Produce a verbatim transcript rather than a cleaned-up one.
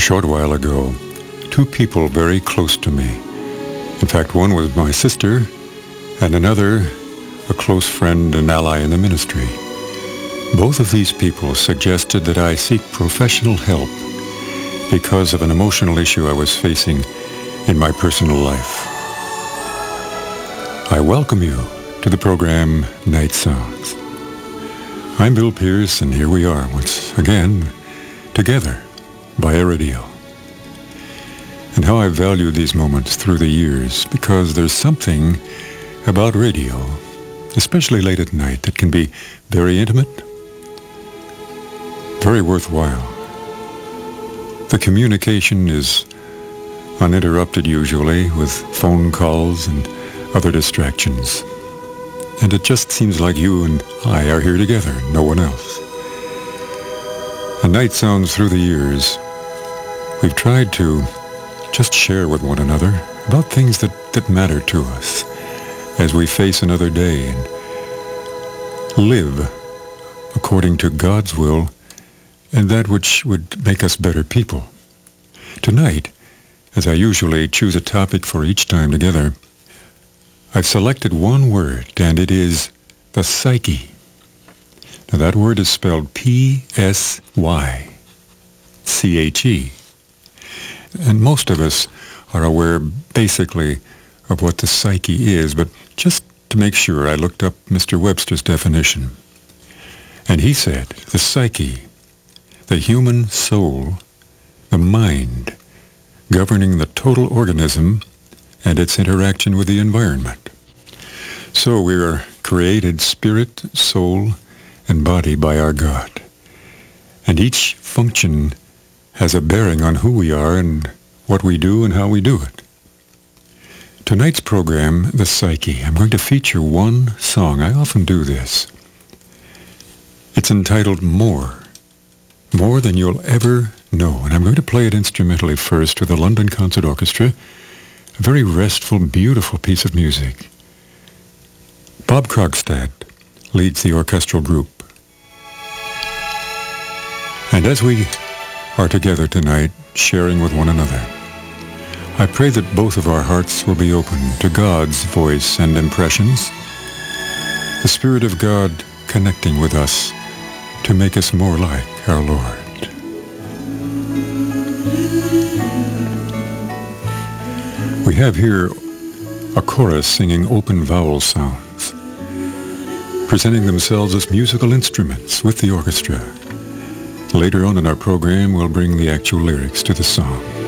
short while ago, two people very close to me. In fact, one was my sister, and another, a close friend and ally in the ministry. Both of these people suggested that I seek professional help because of an emotional issue I was facing in my personal life. I welcome you to the program Night Songs. I'm Bill Pierce, and here we are once again, together via radio. And how I valued these moments through the years, because there's something about radio, especially late at night, that can be very intimate, very worthwhile. The communication is uninterrupted usually, with phone calls and other distractions. And it just seems like you and I are here together, no one else. And Night Sounds through the years, we've tried to just share with one another about things that, that matter to us as we face another day and live according to God's will and that which would make us better people. Tonight, as I usually choose a topic for each time together, I've selected one word, and it is the psyche. Now that word is spelled P S Y C H E. And most of us are aware basically of what the psyche is, but just to make sure, I looked up Mister Webster's definition. And he said, the psyche, the human soul, the mind, governing the total organism and its interaction with the environment. So we are created spirit, soul, and body by our God. And each function has a bearing on who we are and what we do and how we do it. Tonight's program, The Psyche, I'm going to feature one song. I often do this. It's entitled More, More Than You'll Ever Know. And I'm going to play it instrumentally first with the London Concert Orchestra, a very restful, beautiful piece of music. Bob Krogstad leads the orchestral group. And as we are together tonight, sharing with one another, I pray that both of our hearts will be open to God's voice and impressions, the Spirit of God connecting with us to make us more like our Lord. We have here a chorus singing open vowel sounds, presenting themselves as musical instruments with the orchestra. Later on in our program, we'll bring the actual lyrics to the song.